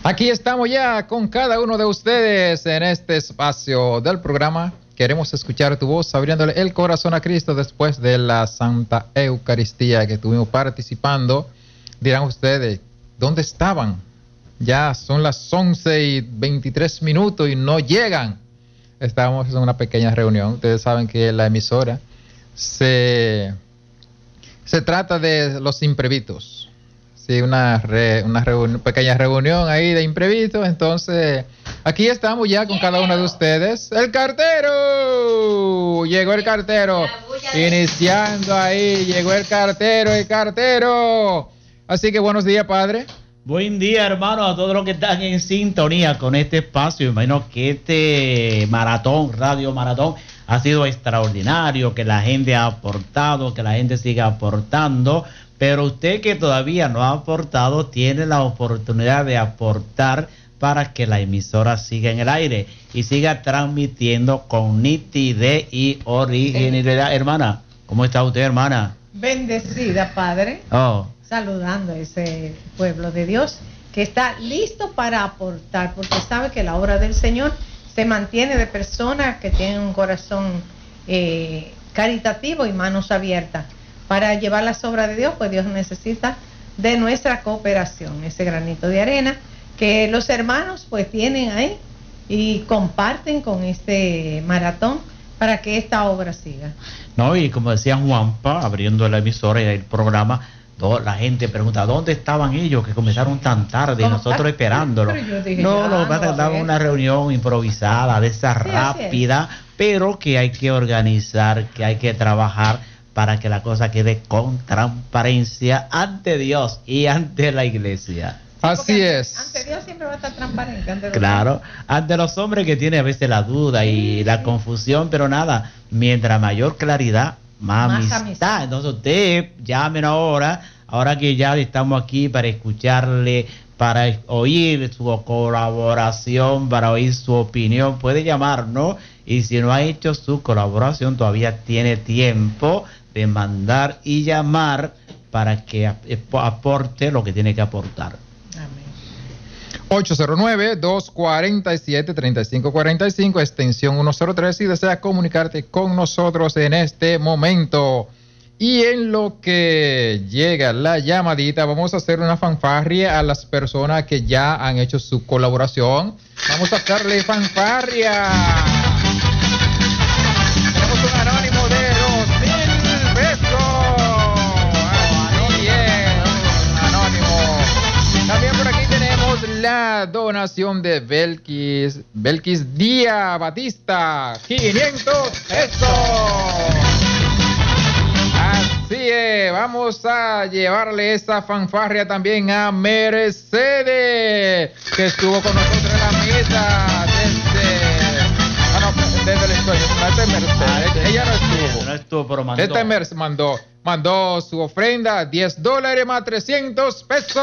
Aquí estamos ya con cada uno de ustedes en este espacio del programa. Queremos escuchar tu voz abriéndole el corazón a Cristo después de la Santa Eucaristía que estuvimos participando. Dirán ustedes, ¿dónde estaban? Ya son las 11:23 y no llegan. Estábamos en una pequeña reunión. Ustedes saben que la emisora se trata de los imprevistos. Sí, una pequeña reunión ahí de imprevistos. Entonces, aquí estamos ya con cada uno de ustedes. ¡El cartero! Llegó el cartero. Iniciando ahí, llegó el cartero. Así que buenos días, padre. Buen día, hermano, a todos los que están en sintonía con este espacio. Imagino que este radio maratón, ha sido extraordinario, que la gente ha aportado, que la gente siga aportando. Pero usted que todavía no ha aportado, tiene la oportunidad de aportar para que la emisora siga en el aire y siga transmitiendo con nitidez y originalidad. Hermana, ¿cómo está usted, hermana? Bendecida, padre. Saludando a ese pueblo de Dios que está listo para aportar, porque sabe que la obra del Señor se mantiene de personas que tienen un corazón caritativo y manos abiertas. Para llevar las obras de Dios, pues Dios necesita de nuestra cooperación, ese granito de arena que los hermanos pues tienen ahí y comparten con este maratón para que esta obra siga. No, y como decía Juanpa, abriendo la emisora y el programa, la gente pregunta, ¿dónde estaban ellos que comenzaron tan tarde y nosotros esperándolo? No, va a tratar una reunión improvisada, de esa rápida, pero que hay que organizar, que hay que trabajar para que la cosa quede con transparencia ante Dios y ante la iglesia. Así es. Ante Dios siempre va a estar transparente. Claro, ante los hombres que tienen a veces la duda y la confusión, pero nada, mientras mayor claridad, más amistad. Entonces usted llamen ahora que ya estamos aquí para escucharle, para oír su colaboración, para oír su opinión, puede llamarnos, y si no ha hecho su colaboración todavía tiene tiempo de mandar y llamar para que aporte lo que tiene que aportar. 809-247-3545, extensión 103, si deseas comunicarte con nosotros en este momento. Y en lo que llega la llamadita, vamos a hacer una fanfarria a las personas que ya han hecho su colaboración. Vamos a hacerle fanfarria. Tenemos un anónimo de 2,000 pesos. Anónimo. También por aquí tenemos la donación de Belkis Díaz Batista, 500 pesos. Así es, vamos a llevarle esa fanfarria también a Mercedes, que estuvo con nosotros en la mesa desde la historia. Mercedes, ella no estuvo, pero mandó. Esta Mercedes mandó su ofrenda, $10 más 300 pesos.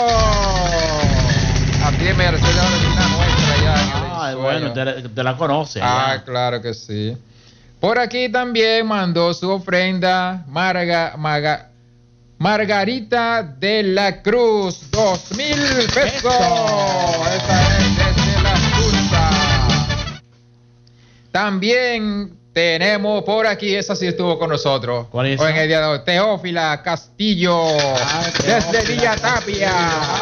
Así es, Mercedes, una nuestra ya. Bueno, te la conoce. Ya. Claro que sí. Por aquí también mandó su ofrenda Margarita de la Cruz, 2,000 pesos. Esa es desde la Cursa. También tenemos por aquí, esa sí estuvo con nosotros. ¿Cuál es? En el día de hoy, Teófila Castillo, desde Villa Tapia.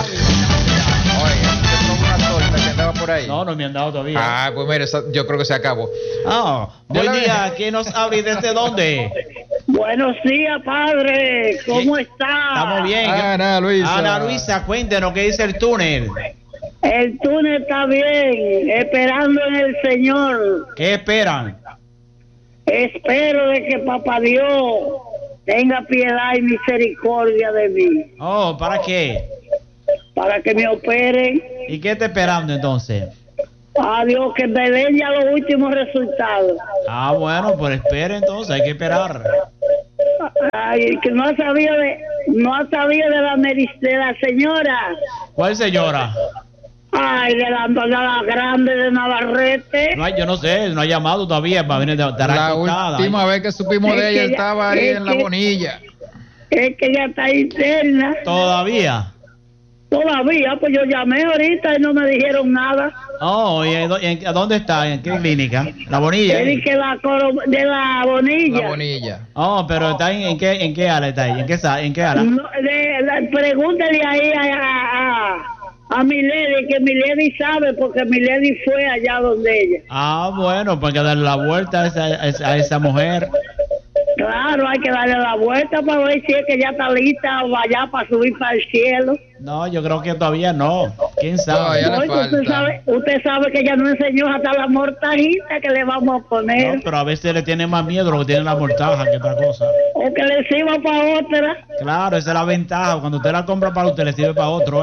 Por ahí. No me han dado todavía. Pues mire, yo creo que se acabó. Buen día, ¿quién nos habla y desde dónde? Buenos días, padre, ¿cómo está? Estamos bien. Ana Luisa, cuéntenos, ¿qué dice el túnel? El túnel está bien, esperando en el Señor. ¿Qué esperan? Espero de que Papá Dios tenga piedad y misericordia de mí. ¿Para qué? Para que me operen. ¿Y qué está esperando entonces? Dios, que me den ya los últimos resultados. Bueno, pues espere entonces, hay que esperar. Que no sabía de la señora. ¿Cuál señora? De la grande de Navarrete. Yo no sé, no ha llamado todavía para venir a estar la última vez que supimos de ella estaba ahí en La Bonilla. Es que ella está interna. ¿Todavía? Todavía, pues yo llamé ahorita y no me dijeron nada. Oh, ¿y a dónde está? ¿En qué clínica? ¿La Bonilla? Él que de la Bonilla. La Bonilla. Oh, pero está en qué ala está ahí? ¿En qué ala? No, pregúntale ahí a Milady, que Milady sabe, porque Milady fue allá donde ella. Ah, bueno, pues hay que darle la vuelta a esa mujer. Claro, hay que darle la vuelta para ver si es que ya está lista o allá para subir para el cielo. No, yo creo que todavía no. ¿Quién sabe? Todavía le Usted sabe que ella no enseñó hasta la mortajita que le vamos a poner. No, pero a veces le tiene más miedo lo que tiene la mortaja que otra cosa. O que le sirva para otra. Claro, esa es la ventaja. Cuando usted la compra para usted, le sirve para otro,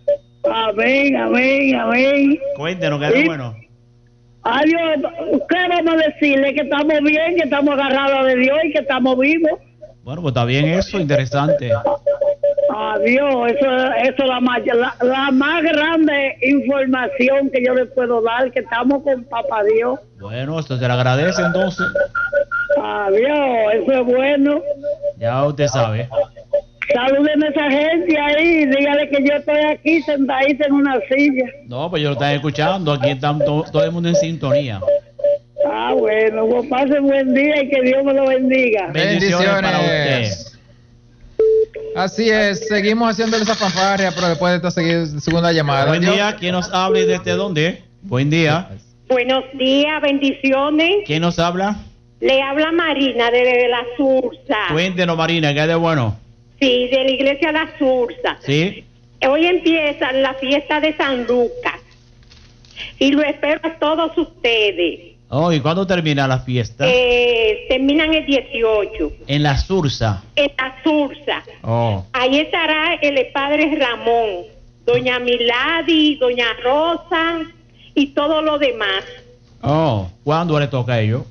Amén. Cuéntenos, que es bueno. Adiós, ¿qué vamos a decirle? Que estamos bien, que estamos agarrados de Dios y que estamos vivos. Bueno, pues está bien eso, interesante. Adiós, eso es la más grande información que yo le puedo dar, que estamos con Papá Dios. Bueno, esto se le agradece entonces. Adiós, eso es bueno. Ya usted sabe. Saluden a esa gente ahí, dígale que yo estoy aquí sentadita en una silla. No, pues yo lo estaba escuchando, aquí está todo el mundo en sintonía. Bueno, pues pase buen día y que Dios me lo bendiga. Bendiciones para usted. Así es, seguimos haciéndole esa fanfarria, pero después de esta segunda llamada. Buen día, ¿quién nos habla y desde dónde? Buen día. Buenos días, bendiciones. ¿Quién nos habla? Le habla Marina de la Sursa. Cuéntenos, Marina, ¿qué hay de bueno? Sí, de la iglesia La Sursa. Sí. Hoy empieza la fiesta de San Lucas y lo espero a todos ustedes. Oh, ¿y cuándo termina la fiesta? Terminan el 18. En la Sursa. En La Sursa. Oh. Ahí estará el padre Ramón, doña Milady, doña Rosa y todo lo demás. Oh, ¿cuándo le toca a ellos?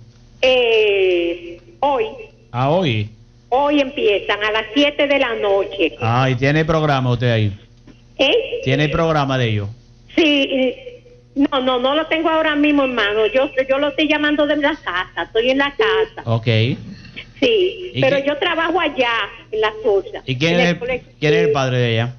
Hoy. Ah, hoy. Hoy empiezan a las 7 de la noche. Ah, ¿y tiene programa usted ahí? ¿Tiene el programa de ellos? Sí, no lo tengo ahora mismo, hermano. Yo lo estoy llamando de la casa, estoy en la casa. Ok. Sí, pero yo trabajo allá, en la Sursa. ¿Y quién es el padre de ella?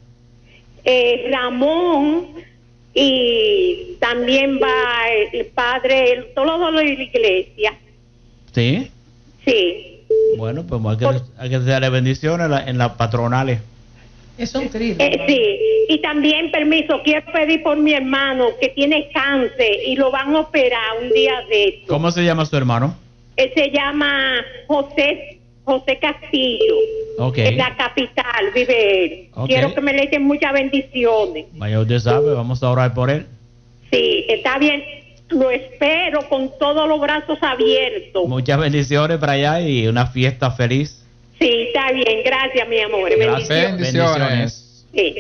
Ramón, y también va el padre, todo lo de la iglesia. ¿Sí? Sí. Bueno, pues hay que darle bendiciones en las patronales. Es un trío. Sí, y también, permiso, quiero pedir por mi hermano que tiene cáncer y lo van a operar un día de esto. ¿Cómo se llama su hermano? Él se llama José Castillo. Ok. En la capital vive él. Okay. Quiero que me le echen muchas bendiciones. Vaya, usted sabe, vamos a orar por él. Sí, está bien. Lo espero con todos los brazos abiertos. Muchas bendiciones para allá y una fiesta feliz. Sí, está bien. Gracias, mi amor. Bendiciones. Sí.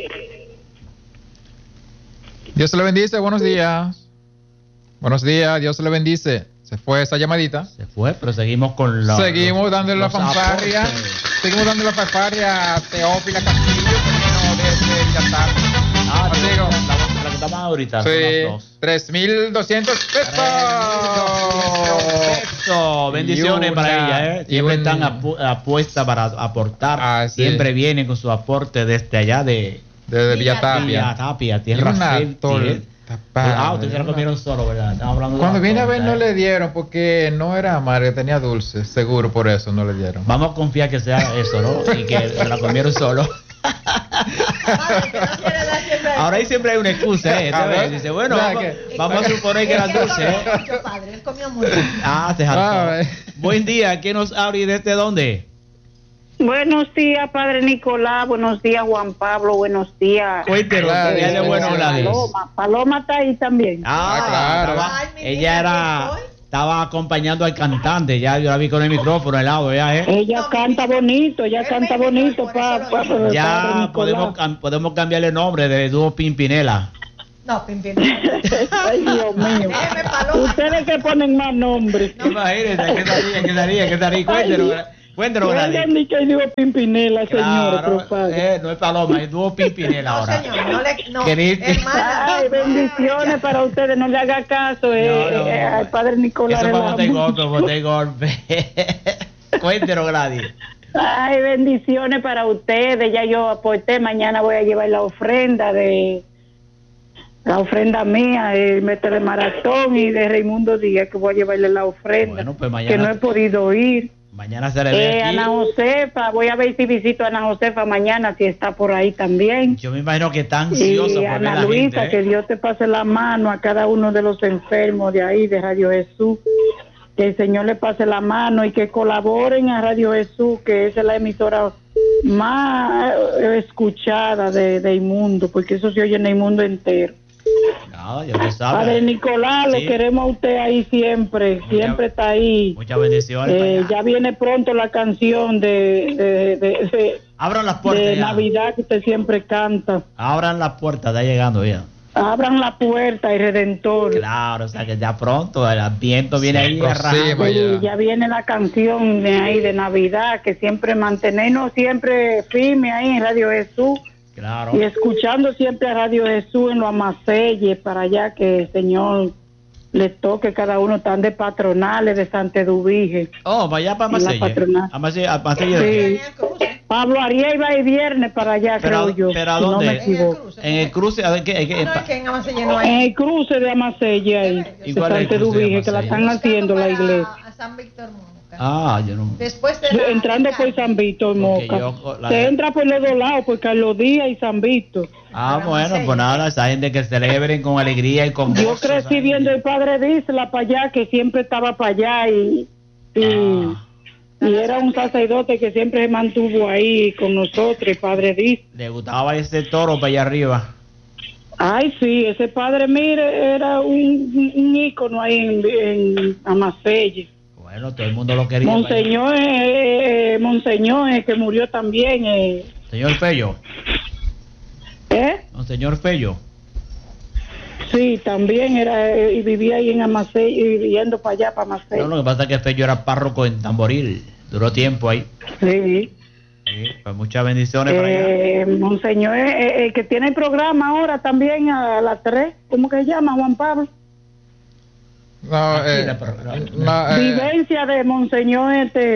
Dios se le bendice, buenos días. Buenos días, Dios se le bendice. Se fue esa llamadita. Se fue, pero seguimos con la... Seguimos dándole la fanfarria. Seguimos dándole la fanfarria a Teófila Castillo, que vino desde Villatán. Digo, la que estamos ahorita. Sí, 3.200 pesos. Bendiciones para ella, Siempre están apuestas para aportar. Siempre vienen con su aporte desde allá de Villatapia. Villatapia, tierra fértil. Ustedes se lo comieron solo, ¿verdad? Estamos hablando Cuando viene a ver no le dieron porque no era amarga, tenía dulce. Seguro por eso no le dieron. Vamos a confiar que sea eso, ¿no? Y que la comieron solo. Ahora ahí siempre hay una excusa, dice, bueno, vamos a suponer que era dulce. Él comió mucho. Se jaltó. Buen día, ¿quién nos habla y desde dónde? Buenos días, Padre Nicolás. Buenos días, Juan Pablo. Buenos días. Cuéntenos, Paloma está ahí también. Claro. Ella estaba acompañando al cantante. Ya yo la vi con el micrófono al lado. Ella canta bonito, ya podemos cambiarle el nombre de dúo Pimpinela. No, Pimpinela. Ay, Dios mío. Ustedes que ponen más nombres. Imagínense, ¿qué estaría? Cuéntanos. Ni que digo Pimpinela, claro, señor. No es Paloma, es dúo Pimpinela ahora. No, señor, no. Hermana, ay, bendiciones para ustedes, no le haga caso al Padre Nicolás. Eso para bote golpe. Cuéntanos, Gladys. Ay, bendiciones para ustedes. Ya yo aporté, mañana voy a llevar la ofrenda mía, el método de maratón y de Raimundo Díaz, que voy a llevarle la ofrenda. Bueno, pues mañana, que no he podido ir. Mañana se le ve aquí. Ana Josefa, voy a ver si visito a Ana Josefa mañana, si está por ahí también. Yo me imagino que está ansiosa por ver Ana la Luisa, gente, que Dios te pase la mano a cada uno de los enfermos de ahí, de Radio Jesús. Que el Señor le pase la mano y que colaboren a Radio Jesús, que esa es la emisora más escuchada de Inmundo, porque eso se oye en el mundo entero. No, ya lo sabe. Padre Nicolás, Sí. lo queremos a usted ahí siempre, siempre está ahí. Muchas bendiciones. Ya viene pronto la canción de Abran las puertas de ya. Navidad que usted siempre canta. Abran las puertas, está llegando ya. Abran la puerta y Redentor. Claro, o sea que ya pronto el Adviento viene ahí arrasando. Sí, ya viene la canción de ahí de Navidad, que siempre mantenernos siempre firme ahí en Radio Jesús. Claro. Y escuchando siempre a Radio Jesús en los Amaselles, para allá que el Señor les toque, cada uno tan de patronales de Santa Eduvige. Oh, vaya para Amaselle. Sí. Pablo Ariel va el viernes para allá, creo yo. ¿Pero a si dónde? no me equivoco. En el cruce, a ver qué. En el cruce de Amaselle ahí, de Santa Eduvige, que la están haciendo la iglesia. A San Víctor Moca. Ah, yo no. Después de entrando por San Víctor Moca. Se entra por los dos lados, por Carlos Díaz y San Víctor. Ah, bueno, pues nada, esa gente que celebren con alegría y con Yo gozo, crecí ¿sabes? viendo el padre Disla para allá, que siempre estaba para allá y era un sacerdote que siempre se mantuvo ahí con nosotros, el padre Disla. Le gustaba ese toro para allá arriba. Ay, sí, ese padre, mire, era un ícono ahí en Amaselle. Bueno, todo el mundo lo quería. Monseñor, que murió también. Señor Fello. Monseñor Fello. Sí, también era, y vivía ahí en Amaselle, y yendo para allá, para Amaselle. No, lo que pasa es que Fello era párroco en Tamboril. Duró tiempo ahí. Sí. Sí, pues muchas bendiciones para allá. Monseñor, que tiene el programa ahora también a las 3, ¿cómo que se llama, Juan Pablo? No, Vivencia de Monseñor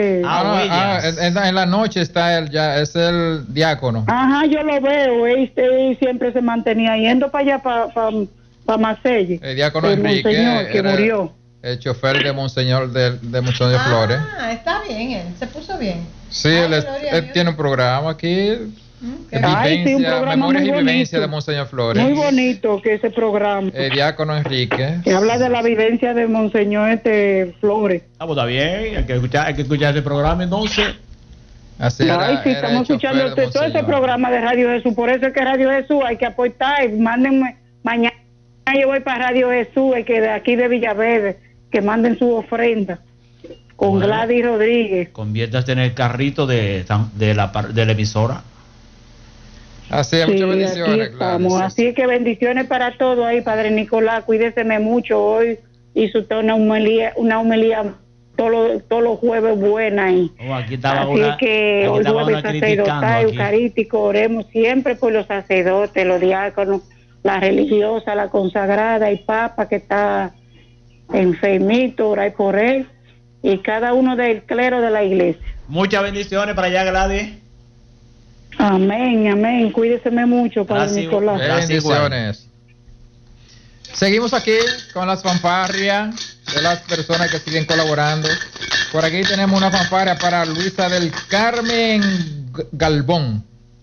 en la noche está él, ya es el diácono. Ajá, yo lo veo, él siempre se mantenía yendo para allá, para Maselle. El diácono Enrique, Monseñor que murió. El chofer de Monseñor de Monseñor Flores. Ah, está bien, él se puso bien. Sí, él tiene un programa aquí. Vivencia, Memorias y Vivencia de Monseñor Flores. Muy bonito que ese programa. El diácono Enrique. Que habla de la vivencia de Monseñor Flores. Ah, pues está bien, hay que escuchar ese programa entonces. Así Ay, sí, estamos escuchando todo ese programa de Radio Jesús. Por eso es que Radio Jesús hay que aportar. Mándenme, mañana yo voy para Radio Jesús, el que de aquí de Villaverde, que manden su ofrenda. Con Gladys Rodríguez. Conviértase en el carrito de la emisora. Así es, muchas bendiciones. Claro. Así que bendiciones para todos ahí, Padre Nicolás. Cuídeseme mucho. Hoy hizo una homilía todos los jueves buena ahí. Aquí estaba así es que hoy jueves sacerdotal, eucarístico, oremos siempre por los sacerdotes, los diáconos, la religiosa, la consagrada, el papa que está enfermito, orar por él y cada uno del clero de la iglesia. Muchas bendiciones para allá, Gladys. Amén, amén. Cuídeseme mucho, Padre Nicolás. Bendiciones. Seguimos aquí con las fanfarrias de las personas que siguen colaborando. Por aquí tenemos una fanfarria para Luisa del Carmen Galván,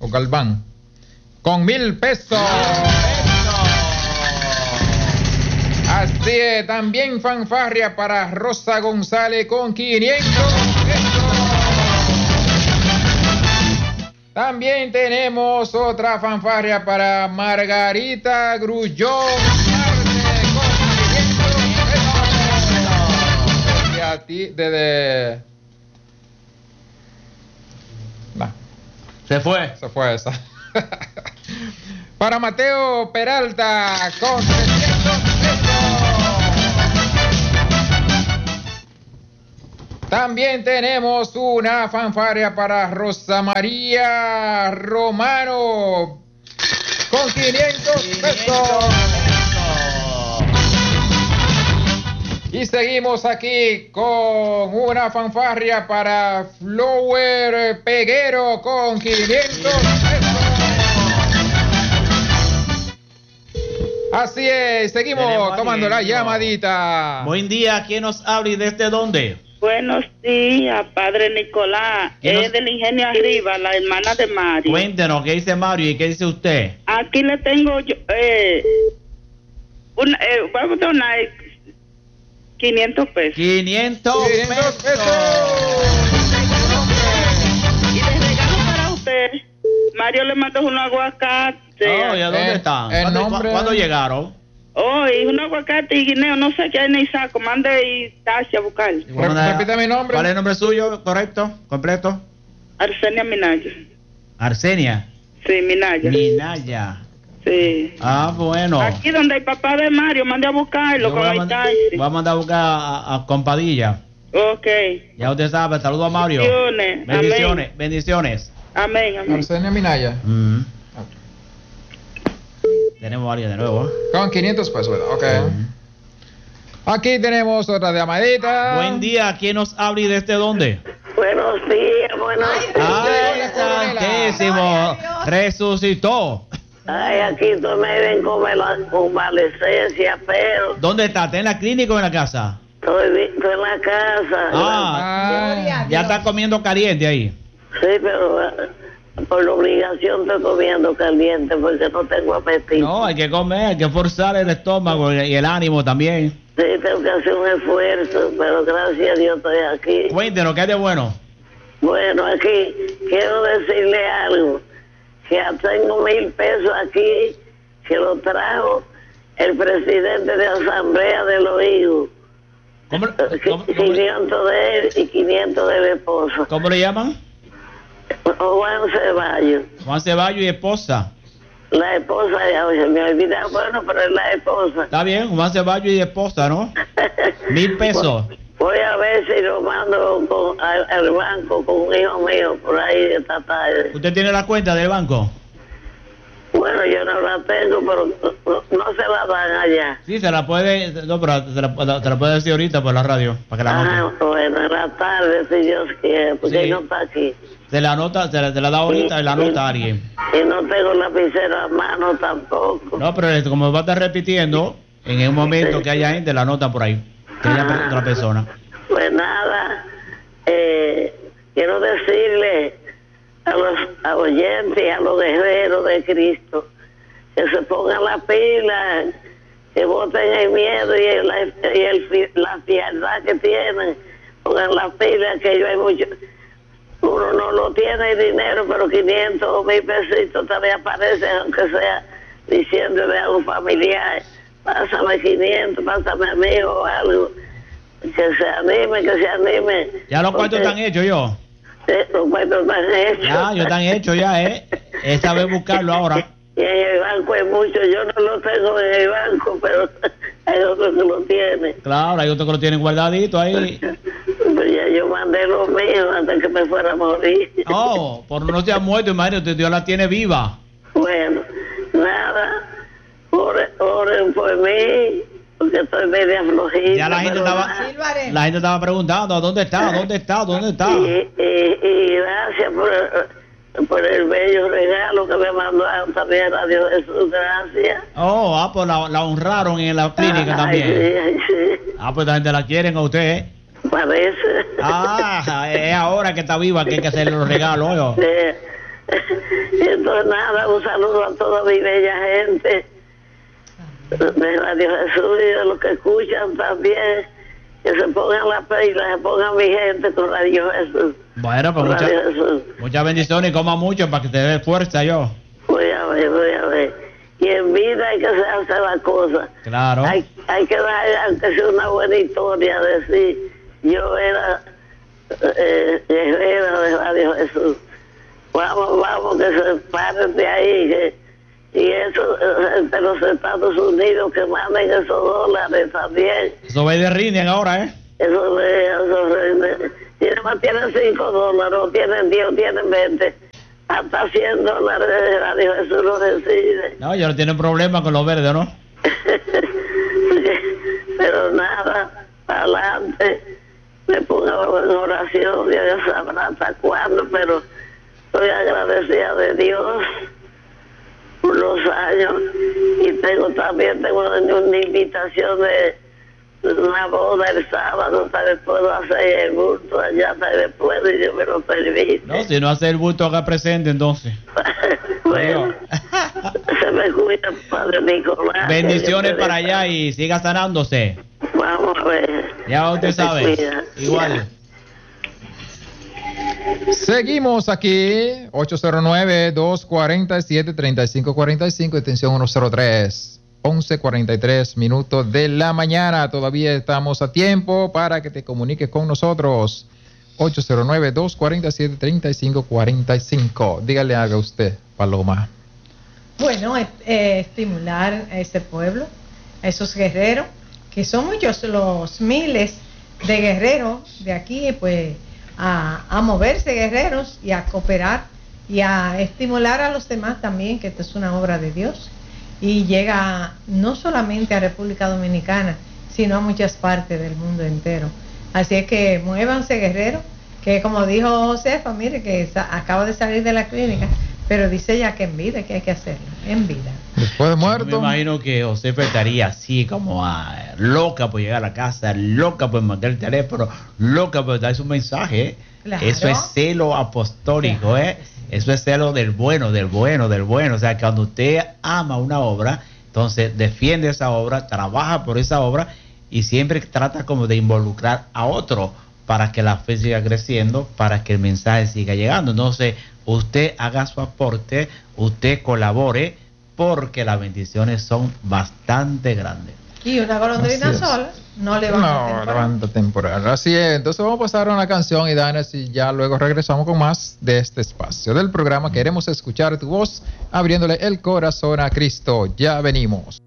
con 1,000 pesos. Así es, también fanfarria para Rosa González con 500 pesos. También tenemos otra fanfarria para Margarita Grullón con 500 pesos. Y a ti, Se fue esa. Para Mateo Peralta con 300 pesos. También tenemos una fanfarria para Rosa María Romano con 500 pesos. Y Y seguimos aquí con una fanfarria para Flower Peguero con 500 pesos. Así es, seguimos tomando la llamadita. Buen día, ¿quién nos habla y desde dónde? Buenos días, padre Nicolás. Es del Ingenio Arriba, la hermana de Mario. Cuéntenos, ¿qué dice Mario y qué dice usted? Aquí le tengo yo, vamos a donar 500 pesos. 500 pesos. Y de regalo para usted, Mario le mandó un aguacate. Oh, ¿y a dónde están? ¿Cuándo llegaron? Oh, y un aguacate y guineo, no sé qué hay ni saco. Mande y tache a buscar. Repite mi nombre. ¿Cuál es el nombre suyo, correcto, completo? Arsenia Minaya. Arsenia. Sí, Minaya. Minaya. Sí. Ah, bueno. Aquí donde el papá de Mario, mande a buscarlo con el tache. Voy a mandar a buscar a Compadilla. Ok. Ya usted sabe, saludo a Mario. Bendiciones. Bendiciones. Amén. Bendiciones. Amén, amén. Arsenia Minaya. Tenemos varios de nuevo. Con 500 pesos, ¿verdad? Ok. Aquí tenemos otra llamadita. Buen día, ¿quién nos habla y desde dónde? Buenos días, buenos días. ¡Ay, Santísimo! Resucitó. Ay, aquí tomé en convalescencia, pero ¿Dónde está? ¿Está en la clínica o en la casa? estoy en la casa. Ya está comiendo caliente ahí. Sí, pero por la obligación estoy comiendo caliente porque no tengo apetito. No, hay que comer, hay que forzar el estómago y el ánimo también. Sí, tengo que hacer un esfuerzo, pero gracias a Dios estoy aquí. Cuéntenos, ¿qué hay de bueno? Bueno, aquí quiero decirle algo, que ya tengo 1,000 pesos aquí, que lo trajo el presidente de la Asamblea de los Hijos. ¿Cómo 500 de él y 500 de la esposa. ¿Cómo le llaman? Juan Ceballos. Juan Ceballos y esposa. La esposa, ya se me olvidó, bueno, pero es la esposa. Está bien, Juan Ceballos y esposa, ¿no? 1,000 pesos. Voy a ver si lo mando al banco con un hijo mío por ahí de esta tarde. ¿Usted tiene la cuenta del banco? Bueno, yo no la tengo, pero no se la dan allá. Sí, se la puede, no, pero te la puede decir ahorita por la radio, para que la anote. Bueno, en la tarde, si Dios quiere, porque Sí. él no está aquí. Se la anota, se la da ahorita y la anota a alguien. Y no tengo lapicero a mano tampoco. No, pero como va a estar repitiendo, en un momento que haya gente, la anota por ahí, que haya otra persona. Pues nada, quiero decirle a los oyentes y a los guerreros de Cristo que se pongan la pila, que voten el miedo y la fialdad que tienen, pongan la pila, que yo hay mucho, uno no lo tiene el dinero, pero 500 o 1,000 pesitos también aparecen, aunque sea diciéndole a un familiar, pásame 500, pásame a mí o algo, que se anime. Ya los cuartos están hechos, yo. Los cuartos están hechos. Ya están hechos ya, Esta vez buscarlo ahora. Y en el banco hay mucho, yo no lo tengo en el banco, pero hay otros que lo tienen. Claro, hay otros que lo tienen guardadito ahí. Pues ya yo mandé los míos antes que me fuera a morir. Oh, por no se ha muerto, imagínate, Dios la tiene viva. Bueno, nada, oren por mí, porque estoy media flojita. Ya la gente estaba preguntando, ¿dónde está? Y gracias por el bello regalo que me mandó también Radio Jesús, gracias. Oh, pues la honraron en la clínica también. Sí. Pues la gente la quieren a usted, Parece. Es ahora que está viva que hay que hacerle los regalos, ¿no? Entonces nada, un saludo a toda mi bella gente de Radio Jesús y de los que escuchan también, que se pongan la pila, se pongan mi gente con Radio Jesús. Bueno, pues muchas bendiciones y coma mucho para que te dé fuerza, yo. Voy a ver. Y en vida hay que hacer las cosas. Claro. Hay que dar, aunque sea una buena historia, decir, yo era guerrera de Radio Jesús. Vamos, que se paren de ahí, y eso de los Estados Unidos que manden esos dólares también. Eso va de rinen ahora, Eso si nada más tienen $5, o tienen 10, o tienen 20, hasta $100 de Radio Jesús lo recibe. No, ya no tienen problema con los verdes, ¿no? Pero nada, adelante, me pongo en oración, Dios sabrá hasta cuándo, pero estoy agradecida de Dios por los años y también tengo una invitación de una boda el sábado, tal vez puedo hacer el bulto allá, tal vez puedo y Dios me lo permite. No, si no hace el bulto, haga presente entonces. Bueno, se me cuida, Padre Nicolás. Bendiciones para allá y siga sanándose. Vamos a ver. Ya usted sabe. Igual. Seguimos aquí, 809-247-3545, extensión 103, 11:43 minutos de la mañana. Todavía estamos a tiempo para que te comuniques con nosotros. 809-247-3545. Dígale algo a usted, Paloma. Bueno, estimular a ese pueblo, a esos guerreros, que son muchos los miles de guerreros de aquí, pues a moverse guerreros y a cooperar y a estimular a los demás también, que esto es una obra de Dios y llega no solamente a República Dominicana, sino a muchas partes del mundo entero. Así es que muévanse guerreros, que como dijo Josefa, mire que acaba de salir de la clínica, pero dice ella que en vida, que hay que hacerlo, en vida. Después de muerto. Yo me imagino que Josefa estaría así como loca por llegar a la casa, loca por mandar el teléfono, loca por dar su mensaje. Claro. Eso es celo apostólico, claro. Eso es celo del bueno, del bueno, del bueno. O sea, que cuando usted ama una obra, entonces defiende esa obra, trabaja por esa obra y siempre trata como de involucrar a otro para que la fe siga creciendo, para que el mensaje siga llegando. Entonces, usted haga su aporte, usted colabore, porque las bendiciones son bastante grandes. Y una golondrina sola no levanta temporal. Así es. Entonces vamos a pasar a una canción y Danes, y ya luego regresamos con más de este espacio del programa. Queremos escuchar tu voz, abriéndole el corazón a Cristo. Ya venimos.